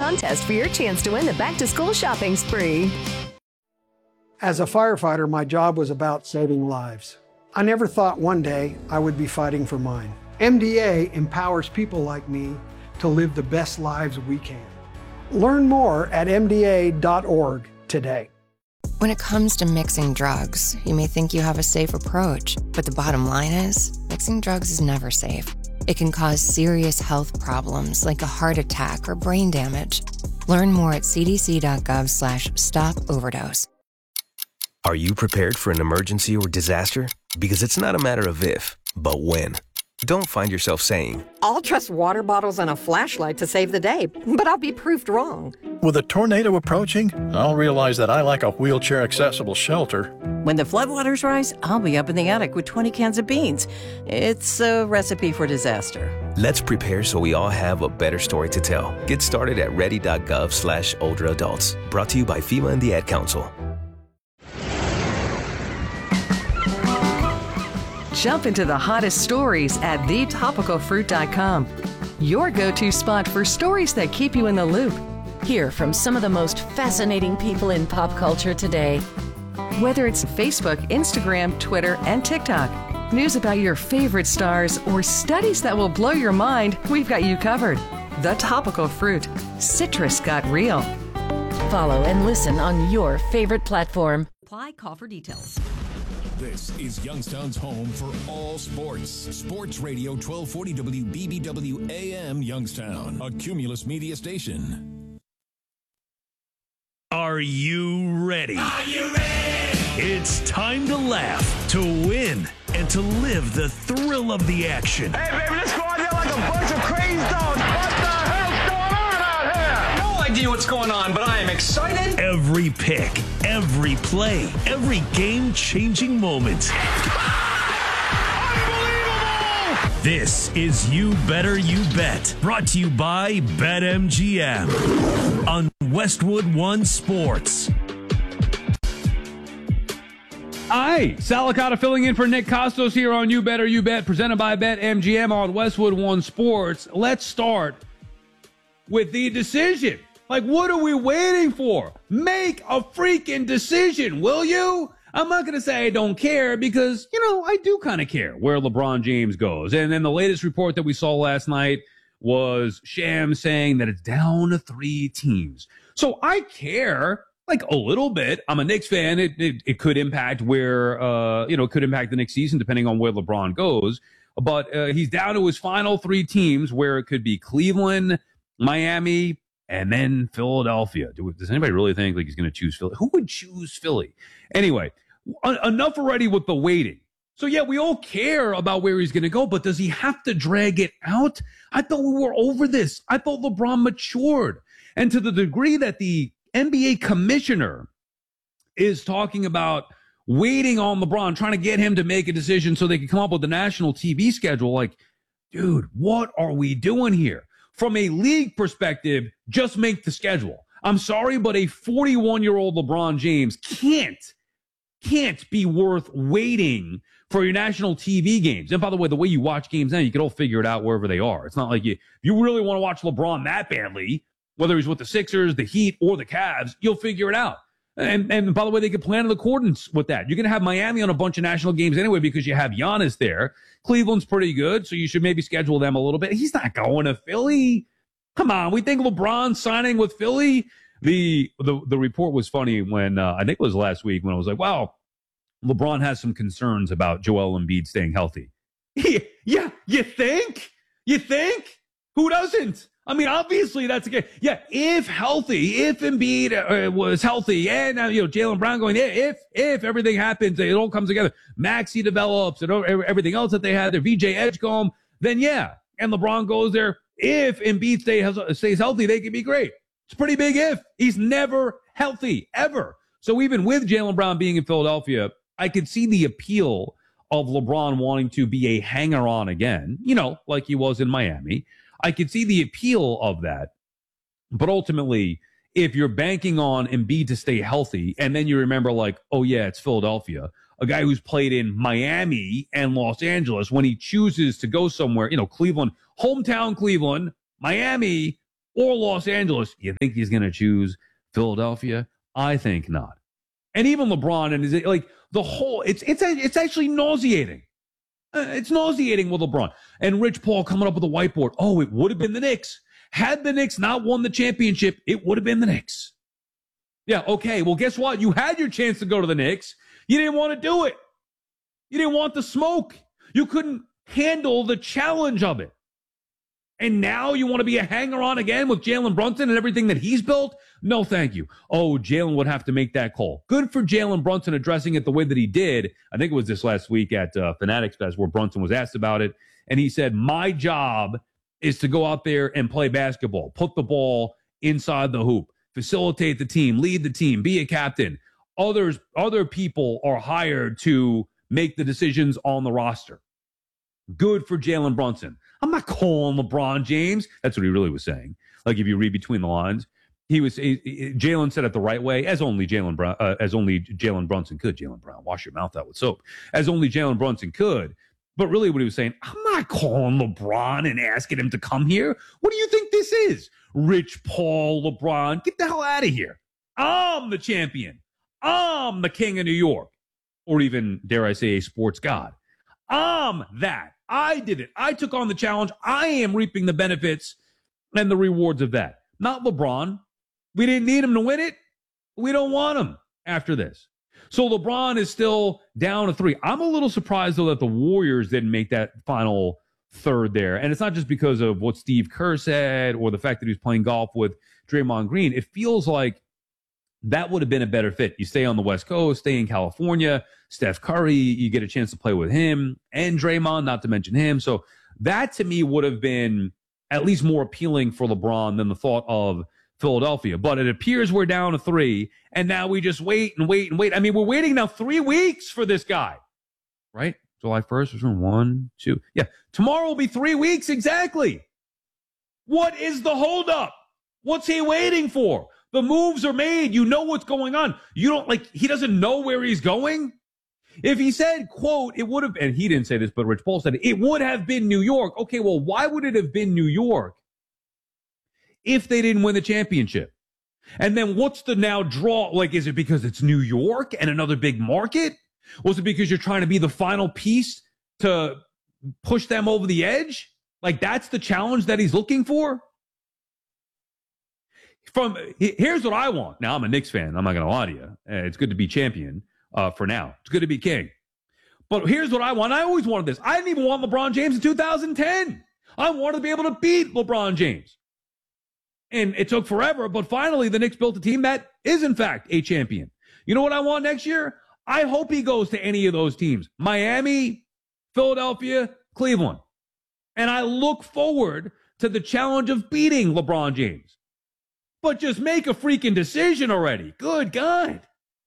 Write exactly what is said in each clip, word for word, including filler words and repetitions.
contest for your chance to win the back-to-school shopping spree. As a firefighter, my job was about saving lives. I never thought one day I would be fighting for mine. M D A empowers people like me to live the best lives we can. Learn more at M D A dot org today. When it comes to mixing drugs, you may think you have a safe approach, but the bottom line is, mixing drugs is never safe. It can cause serious health problems like a heart attack or brain damage. Learn more at c d c dot gov slash stop overdose. Are you prepared for an emergency or disaster? Because it's not a matter of if, but when. Don't find yourself saying, I'll trust water bottles and a flashlight to save the day, but I'll be proved wrong. With a tornado approaching, I'll realize that I lack a wheelchair-accessible shelter. When the floodwaters rise, I'll be up in the attic with twenty cans of beans. It's a recipe for disaster. Let's prepare so we all have a better story to tell. Get started at ready dot gov slash older adults. Brought to you by FEMA and the Ad Council. Jump into the hottest stories at the topical fruit dot com. Your go-to spot for stories that keep you in the loop. Hear from some of the most fascinating people in pop culture today. Whether it's Facebook, Instagram, Twitter, and TikTok, news about your favorite stars, or studies that will blow your mind, we've got you covered. The Topical Fruit. Citrus got real. Follow and listen on your favorite platform. Apply, call for details. This is Youngstown's home for all sports. Sports Radio twelve forty W B B W A M Youngstown, a Cumulus media station. Are you ready? Are you ready? It's time to laugh, to win, and to live the thrill of the action. Hey, baby, let's go out there like a bunch of crazy dogs. What the hell's going on out here? No idea what's going on, but I am excited. Every pick, every play, every game-changing moment. Unbelievable! This is You Better You Bet, brought to you by BetMGM on Westwood One Sports. Hi, Sal Licata filling in for Nick Costos here on You Better You Bet, presented by BetMGM on Westwood One Sports. Let's start with the decision. Like, what are we waiting for? Make a freaking decision, will you? I'm not going to say I don't care because, you know, I do kind of care where LeBron James goes. And then the latest report that we saw last night was Shams saying that it's down to three teams. So I care, like, a little bit. I'm a Knicks fan. It, it, it could impact where, uh, you know, it could impact the next season depending on where LeBron goes. But uh, he's down to his final three teams where it could be Cleveland, Miami, and then Philadelphia. Does anybody really think like he's going to choose Philly? Who would choose Philly? Anyway, en- enough already with the waiting. So, yeah, we all care about where he's going to go, but does he have to drag it out? I thought we were over this. I thought LeBron matured. And to the degree that the N B A commissioner is talking about waiting on LeBron, trying to get him to make a decision so they can come up with the national T V schedule, like, dude, what are we doing here? From a league perspective, just make the schedule. I'm sorry, but a forty-one-year-old LeBron James can't, can't be worth waiting for your national T V games. And by the way, the way you watch games now, you can all figure it out wherever they are. It's not like you, if you really want to watch LeBron that badly, whether he's with the Sixers, the Heat, or the Cavs, you'll figure it out. And, and by the way, they can plan in accordance with that. You're going to have Miami on a bunch of national games anyway because you have Giannis there. Cleveland's pretty good, so you should maybe schedule them a little bit. He's not going to Philly. Come on, we think LeBron signing with Philly? The the, the report was funny when, uh, I think it was last week, when I was like, wow, LeBron has some concerns about Joel Embiid staying healthy. Yeah, you think? You think? Who doesn't? I mean, obviously that's a good. Yeah, if healthy, if Embiid uh, was healthy, and uh, you know Jaylen Brown going, yeah, if if everything happens, it all comes together. Maxey develops, and everything else that they had there, V J Edgecombe, then yeah, and LeBron goes there. If Embiid stay, stays healthy, they can be great. It's a pretty big if. He's never healthy ever. So even with Jaylen Brown being in Philadelphia, I could see the appeal of LeBron wanting to be a hanger-on again. You know, like he was in Miami. I could see the appeal of that. But ultimately, if you're banking on Embiid to stay healthy, and then you remember like, oh yeah, it's Philadelphia, a guy who's played in Miami and Los Angeles, when he chooses to go somewhere, you know, Cleveland, hometown Cleveland, Miami, or Los Angeles, you think he's going to choose Philadelphia? I think not. And even LeBron and his, like the whole, it's it's it's actually nauseating. Uh, it's nauseating with LeBron and Rich Paul coming up with a whiteboard. Oh, it would have been the Knicks. Had the Knicks not won the championship, it would have been the Knicks. Yeah, okay. Well, guess what? You had your chance to go to the Knicks. You didn't want to do it. You didn't want the smoke. You couldn't handle the challenge of it. And now you want to be a hanger-on again with Jalen Brunson and everything that he's built? No, thank you. Oh, Jalen would have to make that call. Good for Jalen Brunson addressing it the way that he did. I think it was this last week at uh, Fanatics Fest where Brunson was asked about it. And he said, my job is to go out there and play basketball, put the ball inside the hoop, facilitate the team, lead the team, be a captain. Others, other people are hired to make the decisions on the roster. Good for Jalen Brunson. I'm not calling LeBron James. That's what he really was saying. Like if you read between the lines, he was he, he, Jalen said it the right way, as only Jalen Brown, uh, as only Jalen Brunson could. Jalen Brown, wash your mouth out with soap, as only Jalen Brunson could. But really, what he was saying, I'm not calling LeBron and asking him to come here. What do you think this is, Rich Paul, LeBron? Get the hell out of here. I'm the champion. I'm the king of New York, or even dare I say, a sports god. I'm that. I did it. I took on the challenge. I am reaping the benefits and the rewards of that. Not LeBron. We didn't need him to win it. We don't want him after this. So LeBron is still down to three. I'm a little surprised, though, that the Warriors didn't make that final third there. And it's not just because of what Steve Kerr said or the fact that he was playing golf with Draymond Green. It feels like that would have been a better fit. You stay on the West Coast, stay in California. Steph Curry, you get a chance to play with him and Draymond, not to mention him. So that to me would have been at least more appealing for LeBron than the thought of Philadelphia. But it appears we're down to three, and now we just wait and wait and wait. I mean, we're waiting now three weeks for this guy, right? July first was from one, two. Yeah, tomorrow will be three weeks exactly. What is the holdup? What's he waiting for? The moves are made. You know what's going on. You don't like, he doesn't know where he's going. If he said, quote, it would have, and he didn't say this, but Rich Paul said it, it would have been New York. Okay, well, why would it have been New York if they didn't win the championship? And then what's the now draw? Like, is it because it's New York and another big market? Was it because you're trying to be the final piece to push them over the edge? Like, that's the challenge that he's looking for? From here's what I want. Now, I'm a Knicks fan. I'm not going to lie to you. It's good to be champion uh, for now. It's good to be king. But here's what I want. I always wanted this. I didn't even want LeBron James in two thousand ten. I wanted to be able to beat LeBron James. And it took forever, but finally the Knicks built a team that is, in fact, a champion. You know what I want next year? I hope he goes to any of those teams. Miami, Philadelphia, Cleveland. And I look forward to the challenge of beating LeBron James. But just make a freaking decision already. Good God.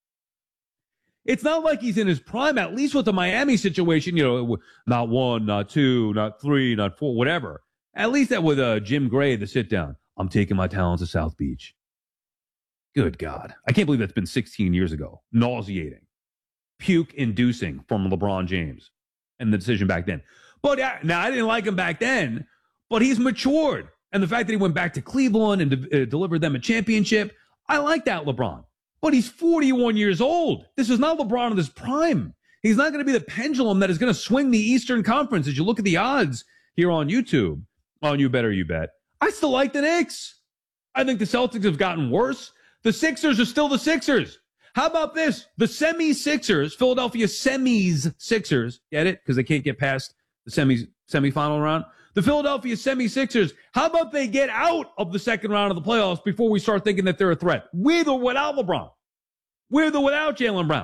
It's not like he's in his prime, at least with the Miami situation, you know, not one, not two, not three, not four, whatever. At least that with uh, Jim Gray, the sit down. I'm taking my talents to South Beach. Good God. I can't believe that's been sixteen years ago. Nauseating. Puke-inducing from LeBron James and the decision back then. But uh, now, I didn't like him back then, but he's matured. And the fact that he went back to Cleveland and de- uh, delivered them a championship, I like that, LeBron. But he's forty-one years old. This is not LeBron in his prime. He's not going to be the pendulum that is going to swing the Eastern Conference. As you look at the odds here on YouTube, on You Better You Bet, I still like the Knicks. I think the Celtics have gotten worse. The Sixers are still the Sixers. How about this? The semi-Sixers, Philadelphia semis Sixers, get it? Because they can't get past the semis, semifinal round. The Philadelphia semi-Sixers, how about they get out of the second round of the playoffs before we start thinking that they're a threat? With or without LeBron. With or without Jaylen Brown.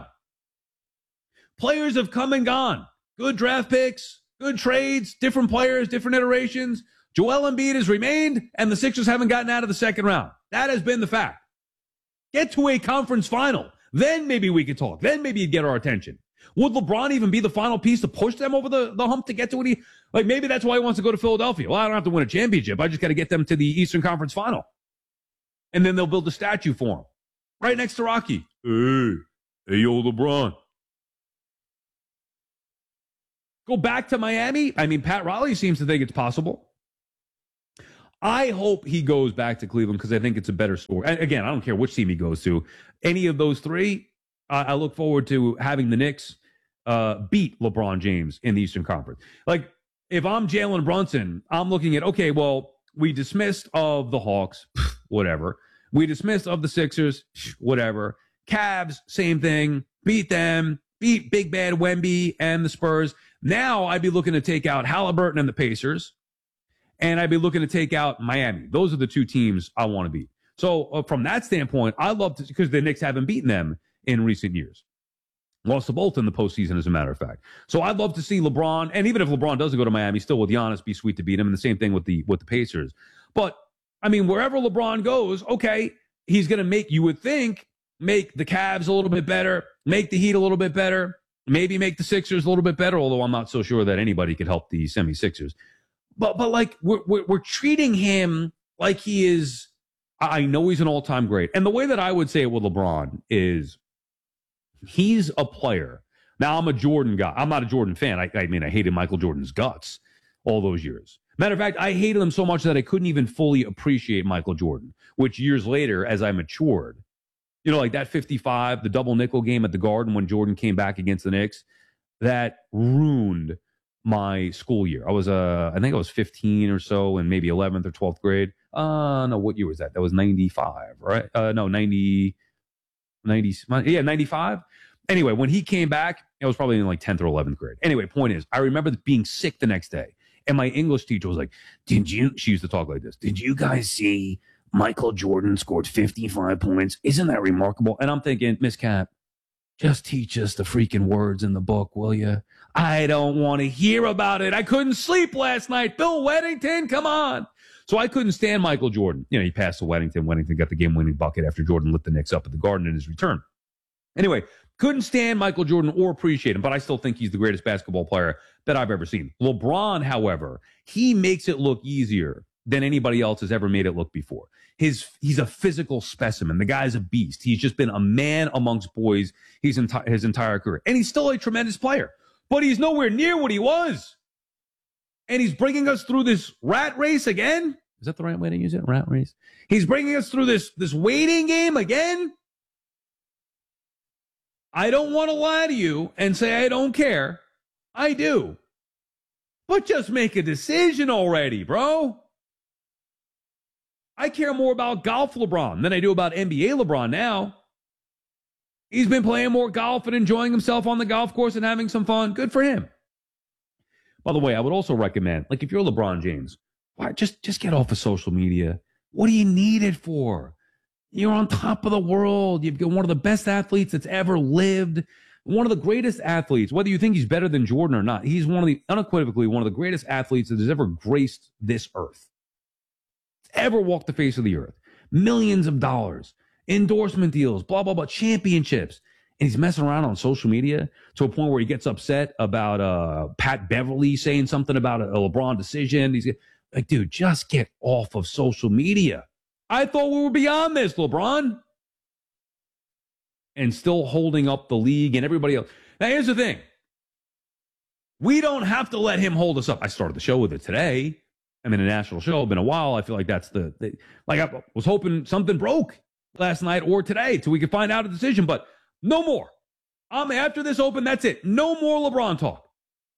Players have come and gone. Good draft picks, good trades, different players, different iterations. Joel Embiid has remained, and the Sixers haven't gotten out of the second round. That has been the fact. Get to a conference final. Then maybe we could talk. Then maybe you'd get our attention. Would LeBron even be the final piece to push them over the, the hump to get to what he... Like, maybe that's why he wants to go to Philadelphia. Well, I don't have to win a championship. I just got to get them to the Eastern Conference final. And then they'll build a statue for him. Right next to Rocky. Hey, hey, yo, LeBron. Go back to Miami. I mean, Pat Riley seems to think it's possible. I hope he goes back to Cleveland because I think it's a better story. And again, I don't care which team he goes to. Any of those three, uh, I look forward to having the Knicks uh, beat LeBron James in the Eastern Conference. Like, if I'm Jalen Brunson, I'm looking at, okay, well, we dismissed of the Hawks, whatever. We dismissed of the Sixers, whatever. Cavs, same thing. Beat them. Beat Big Bad Wemby and the Spurs. Now I'd be looking to take out Halliburton and the Pacers. And I'd be looking to take out Miami. Those are the two teams I want to beat. So uh, from that standpoint, I love to, because the Knicks haven't beaten them in recent years. Lost to both in the postseason, as a matter of fact. So I'd love to see LeBron, and even if LeBron doesn't go to Miami, still with Giannis, be sweet to beat him. And the same thing with the with the Pacers. But, I mean, wherever LeBron goes, okay, he's going to make, you would think, make the Cavs a little bit better, make the Heat a little bit better, maybe make the Sixers a little bit better, although I'm not so sure that anybody could help the seventy-sixers. But, but like, we're, we're, we're treating him like he is, I know he's an all-time great. And the way that I would say it with LeBron is he's a player. Now, I'm a Jordan guy. I'm not a Jordan fan. I, I mean, I hated Michael Jordan's guts all those years. Matter of fact, I hated him so much that I couldn't even fully appreciate Michael Jordan, which years later, as I matured, you know, like that fifty-five, the double nickel game at the Garden when Jordan came back against the Knicks, that ruined my school year. I was, uh, I think I was fifteen or so in maybe eleventh or twelfth grade. Uh, no, what year was that? That was ninety-five, right? Uh, no, ninety, ninety, yeah, ninety-five. Anyway, when he came back, I was probably in like tenth or eleventh grade. Anyway, point is, I remember being sick the next day. And my English teacher was like, did you, she used to talk like this, did you guys see Michael Jordan scored fifty-five points? Isn't that remarkable? And I'm thinking, Miss Cap, just teach us the freaking words in the book, will you? I don't want to hear about it. I couldn't sleep last night. Bill Weddington, come on. So I couldn't stand Michael Jordan. You know, he passed to Weddington. Weddington got the game-winning bucket after Jordan lit the Knicks up at the Garden in his return. Anyway, couldn't stand Michael Jordan or appreciate him, but I still think he's the greatest basketball player that I've ever seen. LeBron, however, he makes it look easier than anybody else has ever made it look before. His He's a physical specimen. The guy's a beast. He's just been a man amongst boys his, enti- his entire career. And he's still a tremendous player, but he's nowhere near what he was. And he's bringing us through this rat race again. Is that the right way to use it? Rat race? He's bringing us through this, this waiting game again. I don't want to lie to you and say I don't care. I do. But just make a decision already, bro. I care more about golf LeBron than I do about N B A LeBron now. He's been playing more golf and enjoying himself on the golf course and having some fun. Good for him. By the way, I would also recommend, like if you're LeBron James, why, just, just get off of social media. What do you need it for? You're on top of the world. You've got one of the best athletes that's ever lived. One of the greatest athletes, whether you think he's better than Jordan or not, he's one of the, unequivocally, one of the greatest athletes that has ever graced this earth. Ever walked the face of the earth. Millions of dollars, endorsement deals, blah, blah, blah, championships. And he's messing around on social media to a point where he gets upset about uh, Pat Beverly saying something about a, a LeBron decision. He's like, dude, just get off of social media. I thought we were beyond this, LeBron. And still holding up the league and everybody else. Now, here's the thing. We don't have to let him hold us up. I started the show with it today. I'm in a national show. Been a while. I feel like that's the, the like I was hoping something broke last night or today till we could find out a decision, but no more. Um, after this open, that's it. No more LeBron talk.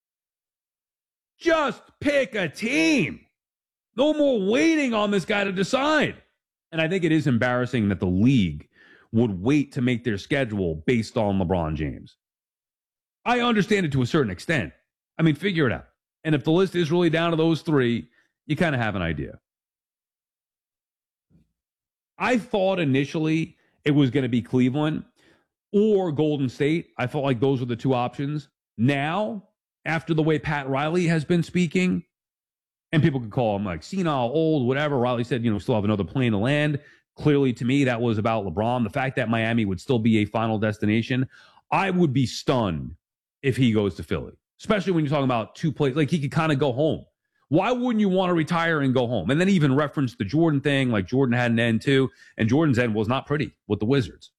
Just pick a team. No more waiting on this guy to decide. And I think it is embarrassing that the league would wait to make their schedule based on LeBron James. I understand it to a certain extent. I mean, figure it out. And if the list is really down to those three, you kind of have an idea. I thought initially it was going to be Cleveland or Golden State. I felt like those were the two options. Now, after the way Pat Riley has been speaking, and people could call him like senile, old, whatever. Riley said, you know, still have another plane to land. Clearly, to me, that was about LeBron. The fact that Miami would still be a final destination, I would be stunned if he goes to Philly, especially when you're talking about two plays. Like, he could kind of go home. Why wouldn't you want to retire and go home? And then even reference the Jordan thing, like Jordan had an end too, and Jordan's end was not pretty with the Wizards.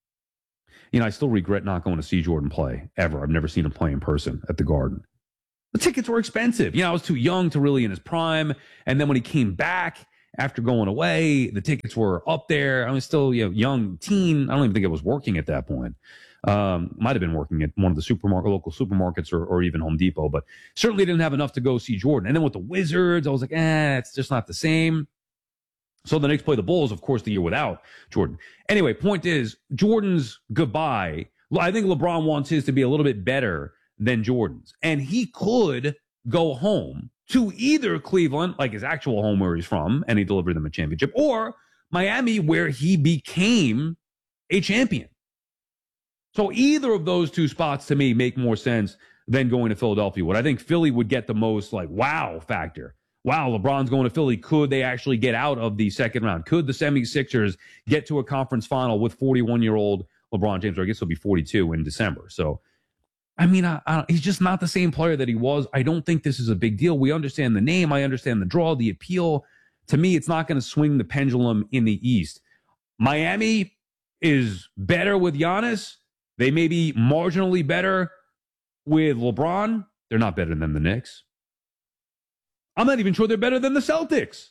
You know, I still regret not going to see Jordan play, ever. I've never seen him play in person at the Garden. The tickets were expensive. You know, I was too young to really in his prime. And then when he came back after going away, the tickets were up there. I was still, you know, young teen. I don't even think I was working at that point. Um, might have been working at one of the supermarket, local supermarkets or, or even Home Depot, but certainly didn't have enough to go see Jordan. And then with the Wizards, I was like, eh, it's just not the same. So the Knicks play the Bulls, of course, the year without Jordan. Anyway, point is, Jordan's goodbye. I think LeBron wants his to be a little bit better than Jordan's. And he could go home to either Cleveland, like his actual home where he's from, and he delivered them a championship, or Miami, where he became a champion. So either of those two spots, to me, make more sense than going to Philadelphia would. I think Philly would get the most, like, wow factor. Wow, LeBron's going to Philly. Could they actually get out of the second round? Could the seventy-sixers get to a conference final with forty-one-year-old LeBron James? Or I guess he'll be forty-two in December. So, I mean, I, I, he's just not the same player that he was. I don't think this is a big deal. We understand the name. I understand the draw, the appeal. To me, it's not going to swing the pendulum in the East. Miami is better with Giannis. They may be marginally better with LeBron. They're not better than the Knicks. I'm not even sure they're better than the Celtics.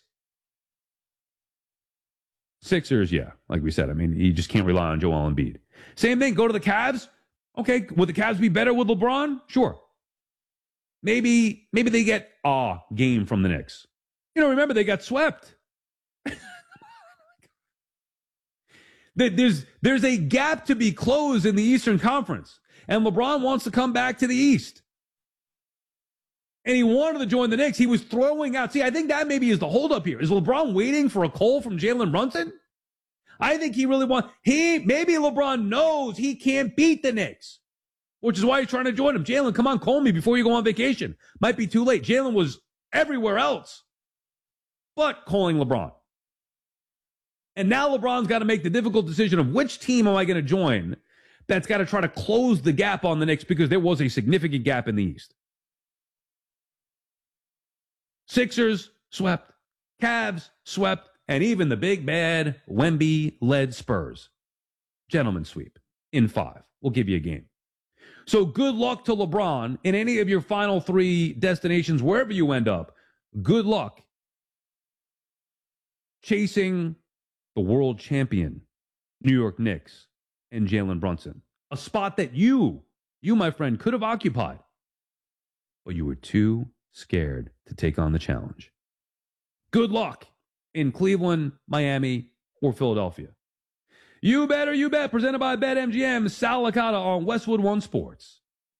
Sixers, yeah, like we said. I mean, you just can't rely on Joel Embiid. Same thing, go to the Cavs. Okay, would the Cavs be better with LeBron? Sure. Maybe, maybe they get a game from the Knicks. You know, remember, they got swept. There's, there's a gap to be closed in the Eastern Conference, and LeBron wants to come back to the East. And he wanted to join the Knicks. He was throwing out. See, I think that maybe is the holdup here. Is LeBron waiting for a call from Jalen Brunson? I think he really wants. He maybe LeBron knows he can't beat the Knicks, which is why he's trying to join him. Jalen, come on, call me before you go on vacation. Might be too late. Jalen was everywhere else, but calling LeBron. And now LeBron's got to make the difficult decision of which team am I going to join that's got to try to close the gap on the Knicks, because there was a significant gap in the East. Sixers swept, Cavs swept, and even the big bad Wemby-led Spurs. Gentlemen sweep in five. We'll give you a game. So good luck to LeBron in any of your final three destinations, wherever you end up. Good luck chasing the world champion New York Knicks and Jalen Brunson. A spot that you, you, my friend, could have occupied, but you were too scared to take on the challenge. Good luck in Cleveland, Miami, or Philadelphia. You better, you bet. Presented by BetMGM. Sal Licata on Westwood One Sports.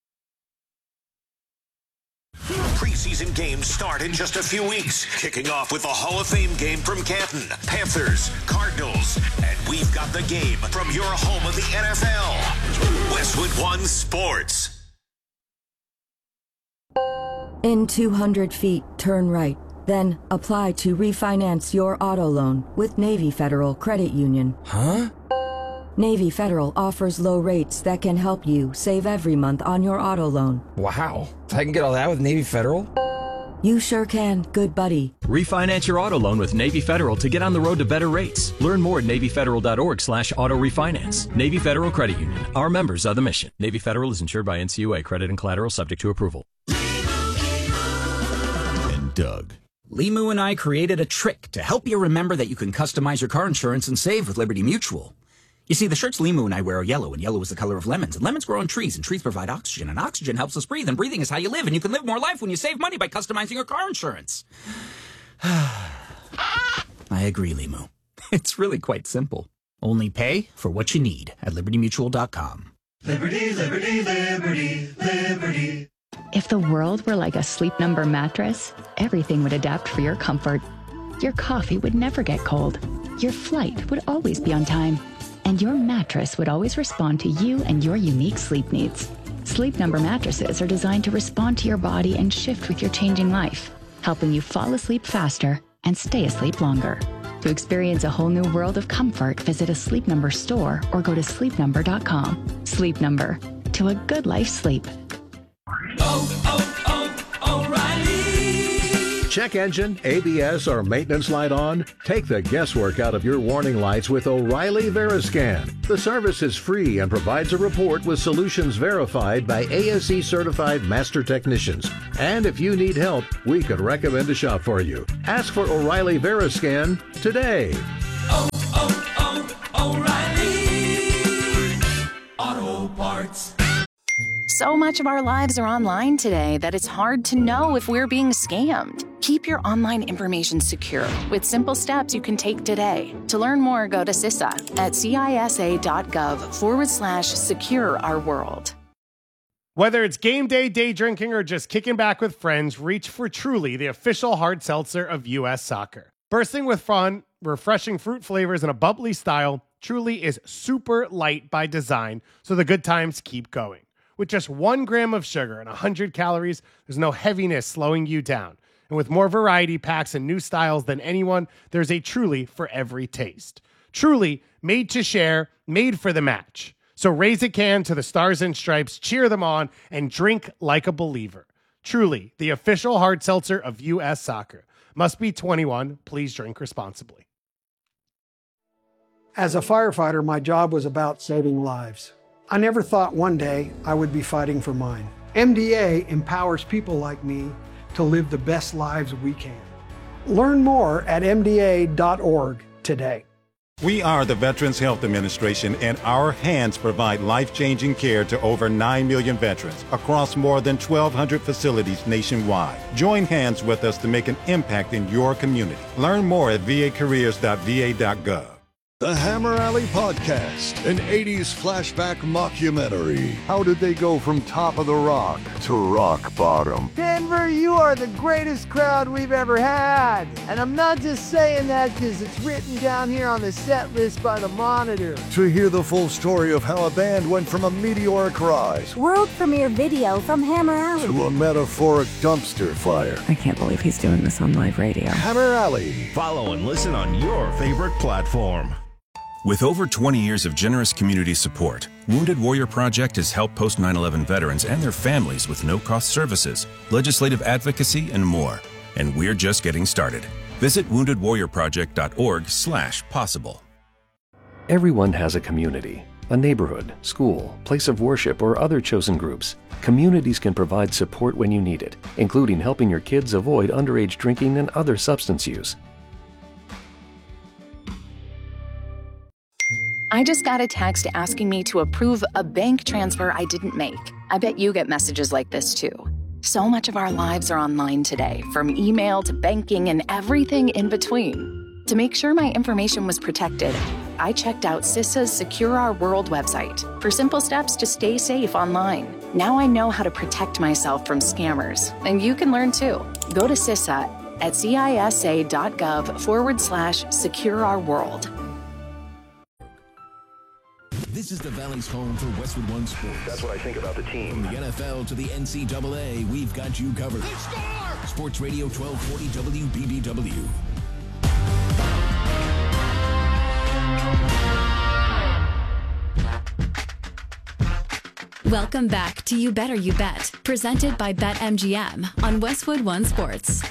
Preseason games start in just a few weeks, kicking off with the Hall of Fame game from Canton, Panthers, Cardinals, and we've got the game from your home of the N F L, Westwood One Sports. In two hundred feet, turn right, then apply to refinance your auto loan with Navy Federal Credit Union. Huh? Navy Federal offers low rates that can help you save every month on your auto loan. Wow. I can get all that with Navy Federal? You sure can, good buddy. Refinance your auto loan with Navy Federal to get on the road to better rates. Learn more at NavyFederal.org slash auto refinance. Navy Federal Credit Union. Our members are the mission. Navy Federal is insured by N C U A. Credit and collateral subject to approval. And Doug. Limu and I created a trick to help you remember that you can customize your car insurance and save with Liberty Mutual. You see, the shirts Limu and I wear are yellow, and yellow is the color of lemons, and lemons grow on trees, and trees provide oxygen, and oxygen helps us breathe, and breathing is how you live, and you can live more life when you save money by customizing your car insurance. I agree, Limu. It's really quite simple. Only pay for what you need at Liberty Mutual dot com. Liberty, Liberty, Liberty, Liberty. If the world were like a Sleep Number mattress, everything would adapt for your comfort. Your coffee would never get cold. Your flight would always be on time. And your mattress would always respond to you and your unique sleep needs. Sleep Number mattresses are designed to respond to your body and shift with your changing life, helping you fall asleep faster and stay asleep longer. To experience a whole new world of comfort, visit a Sleep Number store or go to sleep number dot com. Sleep Number. To a good life sleep. Oh, oh, oh, O'Reilly. Check engine, A B S, or maintenance light on? Take the guesswork out of your warning lights with O'Reilly Veriscan. The service is free and provides a report with solutions verified by A S E certified master technicians. And if you need help, we could recommend a shop for you. Ask for O'Reilly Veriscan today. Oh, oh, oh, O'Reilly Auto Parts. So much of our lives are online today that it's hard to know if we're being scammed. Keep your online information secure with simple steps you can take today. To learn more, go to C I S A at cisa.gov forward slash secure our world. Whether it's game day, day drinking, or just kicking back with friends, reach for Truly, the official hard seltzer of U S Soccer. Bursting with fun, refreshing fruit flavors, and a bubbly style, Truly is super light by design, so the good times keep going. With just one gram of sugar and one hundred calories, there's no heaviness slowing you down. And with more variety packs and new styles than anyone, there's a Truly for every taste. Truly, made to share, made for the match. So raise a can to the Stars and Stripes, cheer them on, and drink like a believer. Truly, the official hard seltzer of U S Soccer. Must be twenty-one. Please drink responsibly. As a firefighter, my job was about saving lives. I never thought one day I would be fighting for mine. M D A empowers people like me to live the best lives we can. Learn more at M D A dot org today. We are the Veterans Health Administration, and our hands provide life-changing care to over nine million veterans across more than twelve hundred facilities nationwide. Join hands with us to make an impact in your community. Learn more at v a careers dot v a dot gov. The Hammer Alley Podcast, an eighties flashback mockumentary. How did they go from top of the rock to rock bottom? Denver, you are the greatest crowd we've ever had. And I'm not just saying that because it's written down here on the set list by the Monitor. To hear the full story of how a band went from a meteoric rise, world premiere video from Hammer Alley, to a metaphoric dumpster fire. I can't believe he's doing this on live radio. Hammer Alley. Follow and listen on your favorite platform. With over twenty years of generous community support, Wounded Warrior Project has helped post nine eleven veterans and their families with no-cost services, legislative advocacy, and more. And we're just getting started. Visit wounded warrior project dot org slash possible. Everyone has a community, a neighborhood, school, place of worship, or other chosen groups. Communities can provide support when you need it, including helping your kids avoid underage drinking and other substance use. I just got a text asking me to approve a bank transfer I didn't make. I bet you get messages like this too. So much of our lives are online today, from email to banking and everything in between. To make sure my information was protected, I checked out C I S A's Secure Our World website for simple steps to stay safe online. Now I know how to protect myself from scammers, and you can learn too. Go to C I S A at cisa.gov forward slash secure our world. This is the Valley's home for Westwood One Sports. That's what I think about the team. From the N F L to the N C double A, we've got you covered. Sports Radio twelve forty W B B W. Welcome back to You Better You Bet, presented by BetMGM on Westwood One Sports.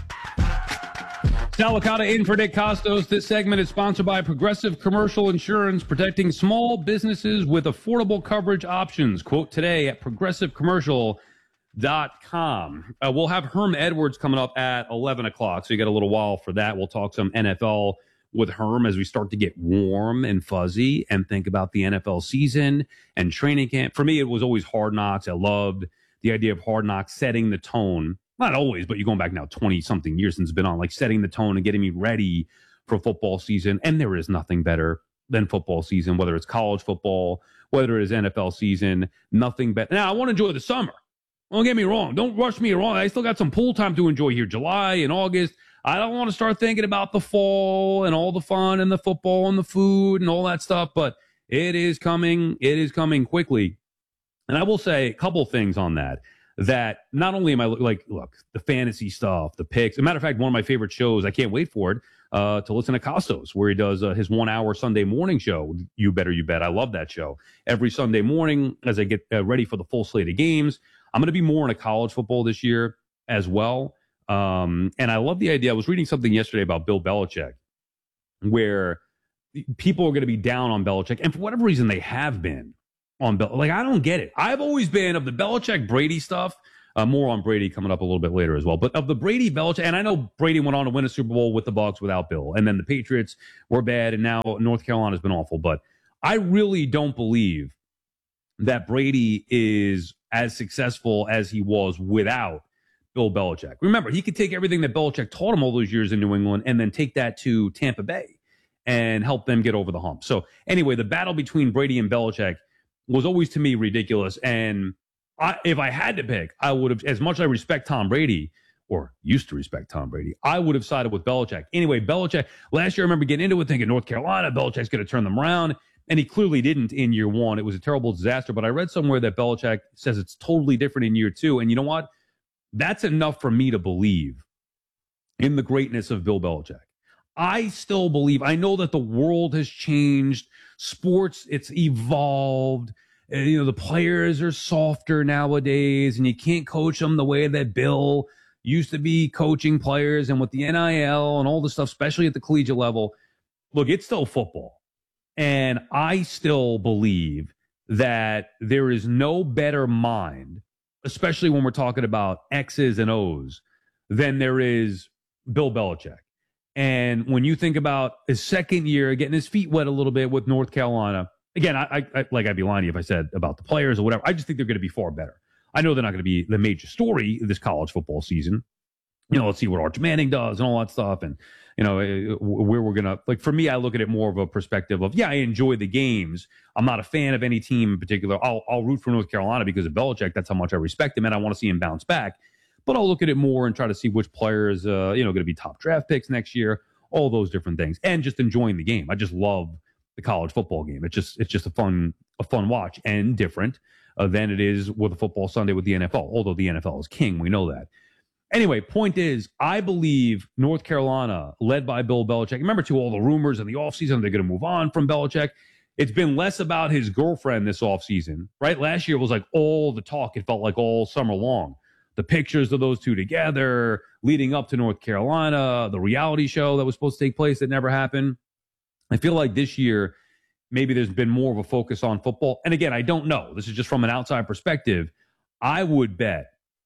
Sal Licata in for Nick Costos. This segment is sponsored by Progressive Commercial Insurance, protecting small businesses with affordable coverage options. Quote today at progressive commercial dot com. Uh, we'll have Herm Edwards coming up at eleven o'clock, so you got a little while for that. We'll talk some N F L with Herm as we start to get warm and fuzzy and think about the N F L season and training camp. For me, it was always Hard Knocks. I loved the idea of Hard Knocks setting the tone. Not always, but you're going back now twenty-something years since it's been on, like setting the tone and getting me ready for football season. And there is nothing better than football season, whether it's college football, whether it is N F L season, nothing better. Now, I want to enjoy the summer. Don't get me wrong. Don't rush me wrong. I still got some pool time to enjoy here, July and August. I don't want to start thinking about the fall and all the fun and the football and the food and all that stuff, but it is coming. It is coming quickly. And I will say a couple things on that. That not only am I like, look, the fantasy stuff, the picks. As a matter of fact, one of my favorite shows, I can't wait for it, uh, to listen to Costos, where he does uh, his one hour Sunday morning show. You Better You Bet. I love that show. Every Sunday morning as I get uh, ready for the full slate of games. I'm going to be more into college football this year as well. Um, and I love the idea. I was reading something yesterday about Bill Belichick, where people are going to be down on Belichick, and for whatever reason, they have been on Bel. Like, I don't get it. I've always been of the Belichick Brady stuff. Uh, more on Brady coming up a little bit later as well. But of the Brady Belichick, and I know Brady went on to win a Super Bowl with the Bucs without Bill, and then the Patriots were bad, and now North Carolina's been awful. But I really don't believe that Brady is as successful as he was without Bill Belichick. Remember, he could take everything that Belichick taught him all those years in New England and then take that to Tampa Bay and help them get over the hump. So anyway, the battle between Brady and Belichick was always, to me, ridiculous. And I, if I had to pick, I would have, as much as I respect Tom Brady, or used to respect Tom Brady, I would have sided with Belichick. Anyway, Belichick, last year I remember getting into it thinking North Carolina, Belichick's going to turn them around. And he clearly didn't in year one. It was a terrible disaster. But I read somewhere that Belichick says it's totally different in year two. And you know what? That's enough for me to believe in the greatness of Bill Belichick. I still believe, I know that the world has changed. Sports, it's evolved. And, you know, the players are softer nowadays, and you can't coach them the way that Bill used to be coaching players, and with the N I L and all the stuff, especially at the collegiate level. Look, it's still football. And I still believe that there is no better mind, especially when we're talking about X's and O's, than there is Bill Belichick. And when you think about his second year, getting his feet wet a little bit with North Carolina, again, I, I like I'd be lying to you if I said about the players or whatever. I just think they're going to be far better. I know they're not going to be the major story this college football season. You know, let's see what Arch Manning does and all that stuff, and you know where we're gonna like. For me, I look at it more of a perspective of, yeah, I enjoy the games. I'm not a fan of any team in particular. I'll I'll root for North Carolina because of Belichick. That's how much I respect him, and I want to see him bounce back. But I'll look at it more and try to see which players, uh, you know, going to be top draft picks next year. All those different things, and just enjoying the game. I just love the college football game. It's just it's just a fun a fun watch and different uh, than it is with a football Sunday with the N F L. Although the N F L is king, we know that. Anyway, point is, I believe North Carolina, led by Bill Belichick. Remember, too, all the rumors in the offseason, they're going to move on from Belichick. It's been less about his girlfriend this offseason, right? Last year was like all the talk. It felt like all summer long. The pictures of those two together leading up to North Carolina, the reality show that was supposed to take place that never happened. I feel like this year, maybe there's been more of a focus on football. And again, I don't know. This is just from an outside perspective. I would bet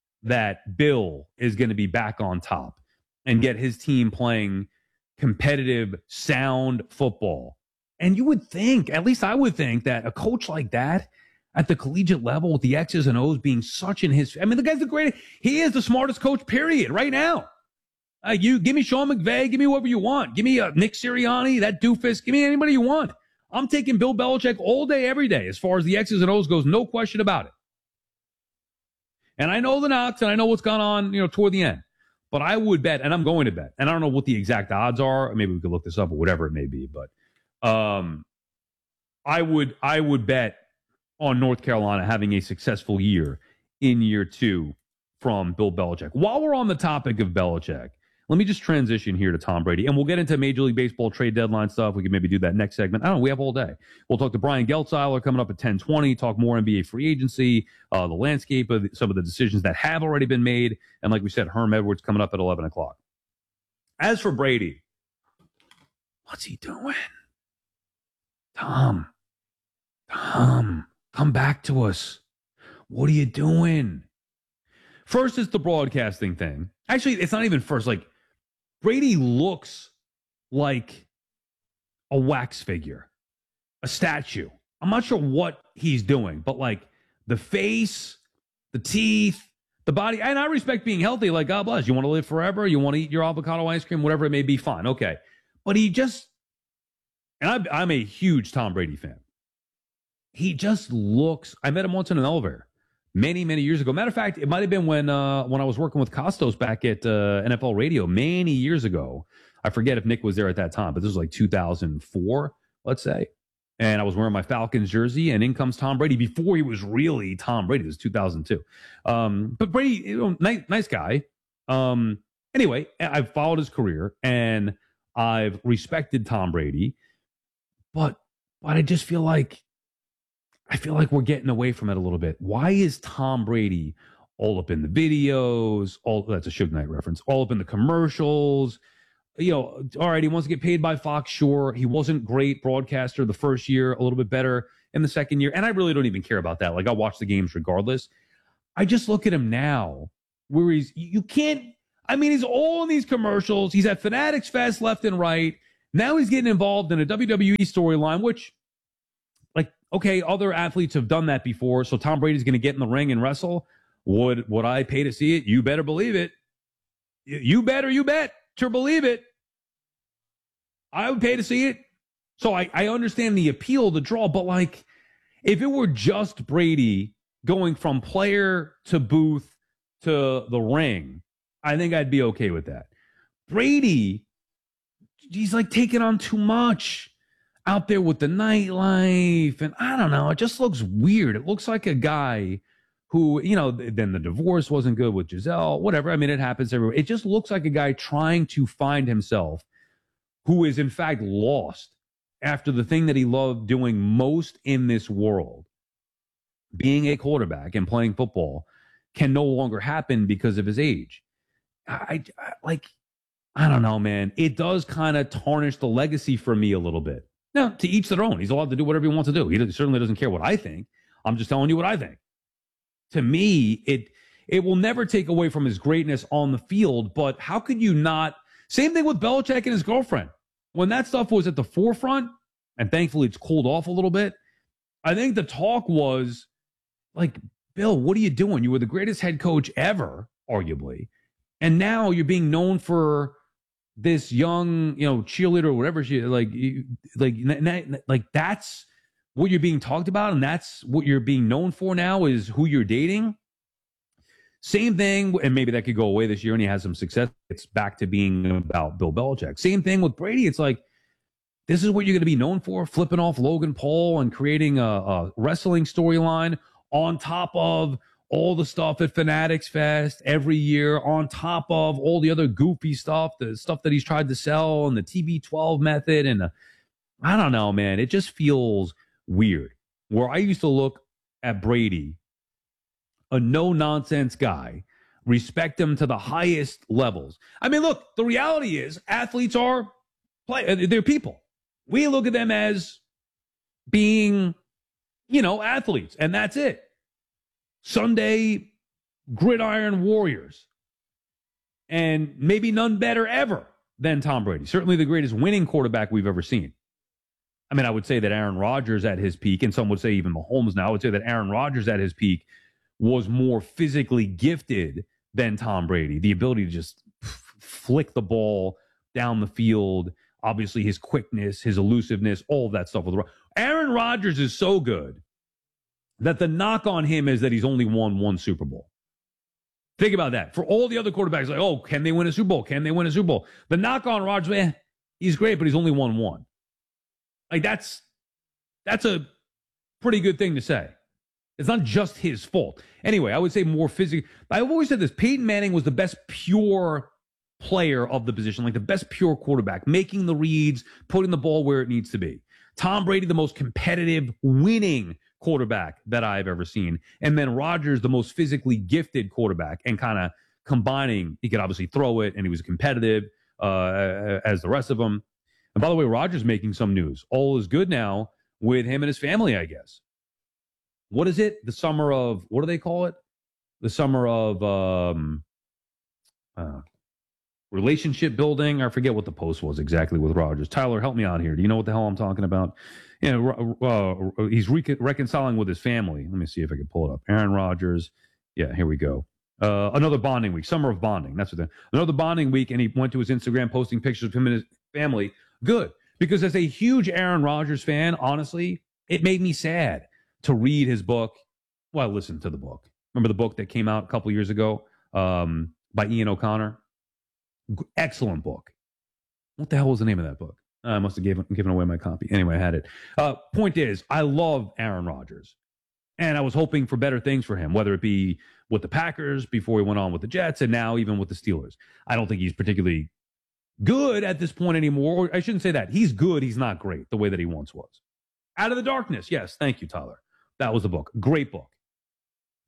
that Bill is going to be back on top and get his team playing competitive, sound football. And you would think, at least I would think, that a coach like that at the collegiate level with the X's and O's being such in his, I mean, the guy's the greatest. He is the smartest coach, period, right now. Uh, you give me Sean McVay, give me whoever you want. Give me uh, Nick Sirianni, that doofus. Give me anybody you want. I'm taking Bill Belichick all day, every day, as far as the X's and O's goes, no question about it. And I know the knocks, and I know what's gone on, you know, toward the end. But I would bet, and I'm going to bet, and I don't know what the exact odds are. Maybe we could look this up or whatever it may be. But um, I would, I would bet on North Carolina having a successful year in year two from Bill Belichick. While we're on the topic of Belichick, let me just transition here to Tom Brady, and we'll get into Major League Baseball trade deadline stuff. We can maybe do that next segment. I don't know. We have all day. We'll talk to Brian Geltzeiler coming up at ten twenty, talk more N B A free agency, uh, the landscape of the, some of the decisions that have already been made, and like we said, Herm Edwards coming up at eleven o'clock. As for Brady, what's he doing? Tom, Tom, come back to us. What are you doing? First, it's the broadcasting thing. Actually, it's not even first. Like, Brady looks like a wax figure, a statue. I'm not sure what he's doing, but like the face, the teeth, the body. And I respect being healthy. Like, God bless. You want to live forever? You want to eat your avocado ice cream? Whatever it may be, fine. Okay. But he just, and I'm, I'm a huge Tom Brady fan. He just looks, I met him once in an elevator many, many years ago. Matter of fact, it might have been when uh, when I was working with Costos back at uh, N F L Radio many years ago. I forget if Nick was there at that time, but this was like two thousand four, let's say. And I was wearing my Falcons jersey, and in comes Tom Brady before he was really Tom Brady. It was two thousand two. Um, but Brady, you know, nice, nice guy. Um, anyway, I've followed his career, and I've respected Tom Brady. But, but I just feel like I feel like we're getting away from it a little bit. Why is Tom Brady all up in the videos, all that's a Suge Knight reference, all up in the commercials. You know, all right, he wants to get paid by Fox, sure. He wasn't great broadcaster the first year, a little bit better in the second year. And I really don't even care about that. Like, I watch the games regardless. I just look at him now where he's, you can't, I mean, he's all in these commercials. He's at Fanatics Fest left and right. Now he's getting involved in a W W E storyline, which, like, okay, other athletes have done that before. So Tom Brady's going to get in the ring and wrestle. Would would I pay to see it? You better believe it. You better, you bet to believe it. I would pay to see it. So I, I understand the appeal, the draw, but like, if it were just Brady going from player to booth to the ring, I think I'd be okay with that. Brady, he's like taking on too much out there with the nightlife. And I don't know, it just looks weird. It looks like a guy who, you know, then the divorce wasn't good with Giselle, whatever. I mean, it happens everywhere. It just looks like a guy trying to find himself who is in fact lost after the thing that he loved doing most in this world, being a quarterback and playing football, can no longer happen because of his age. I, I like, I don't know, man. It does kind of tarnish the legacy for me a little bit. Now, to each their own. He's allowed to do whatever he wants to do. He certainly doesn't care what I think. I'm just telling you what I think. To me, it it will never take away from his greatness on the field, but how could you not? Same thing with Belichick and his girlfriend. When that stuff was at the forefront, and thankfully it's cooled off a little bit, I think the talk was like, Bill, what are you doing? You were the greatest head coach ever, arguably, and now you're being known for this young, you know, cheerleader or whatever she like, like, like that's what you're being talked about, and that's what you're being known for now is who you're dating. Same thing, and maybe that could go away this year and he has some success. It's back to being about Bill Belichick. Same thing with Brady. It's like, this is what you're going to be known for, flipping off Logan Paul and creating a, a wrestling storyline on top of all the stuff at Fanatics Fest every year, on top of all the other goofy stuff, the stuff that he's tried to sell and the T B twelve method. And the, I don't know, man, it just feels weird. Where I used to look at Brady, a no-nonsense guy, respect him to the highest levels. I mean, look, the reality is athletes are play, they're people. We look at them as being, you know, athletes, and that's it. Sunday gridiron warriors. And maybe none better ever than Tom Brady. Certainly the greatest winning quarterback we've ever seen. I mean, I would say that Aaron Rodgers at his peak, and some would say even Mahomes now, I would say that Aaron Rodgers at his peak was more physically gifted than Tom Brady. The ability to just f- flick the ball down the field, obviously his quickness, his elusiveness, all of that stuff. With Aaron Rodgers is so good that the knock on him is that he's only won one Super Bowl. Think about that. For all the other quarterbacks, like, oh, can they win a Super Bowl? Can they win a Super Bowl? The knock on Rodgers, man, he's great, but he's only won one. Like, that's that's a pretty good thing to say. It's not just his fault. Anyway, I would say more physical. I've always said this. Peyton Manning was the best pure player of the position, like the best pure quarterback, making the reads, putting the ball where it needs to be. Tom Brady, the most competitive, winning quarterback that I've ever seen. And then Rodgers, the most physically gifted quarterback, and kind of combining. He could obviously throw it, and he was competitive uh, as the rest of them. And by the way, Rodgers making some news. All is good now with him and his family, I guess. What is it? The summer of, what do they call it? The summer of um, uh, relationship building. I forget what the post was exactly with Rodgers. Tyler, help me out here. Do you know what the hell I'm talking about? You know, uh, he's re- reconciling with his family. Let me see if I can pull it up. Aaron Rodgers. Yeah, here we go. Uh, another bonding week. Summer of bonding. That's what the, another bonding week. And he went to his Instagram posting pictures of him and his family. Good. Because as a huge Aaron Rodgers fan, honestly, it made me sad to read his book. Well, listen to the book. Remember the book that came out a couple years ago um, by Ian O'Connor? G- excellent book. What the hell was the name of that book? Uh, I must have given, given away my copy. Anyway, I had it. Uh, point is, I love Aaron Rodgers. And I was hoping for better things for him, whether it be with the Packers before he went on with the Jets and now even with the Steelers. I don't think he's particularly good at this point anymore. Or I shouldn't say that. He's good. He's not great the way that he once was. Out of the Darkness. Yes. Thank you, Tyler. That was the book. Great book.